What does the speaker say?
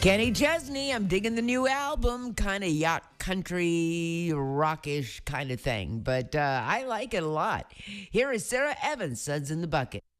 Kenny Chesney, I'm digging the new album, kind of yacht country, rockish kind of thing, but I like it a lot. Here is Sarah Evans, Suds in the Bucket.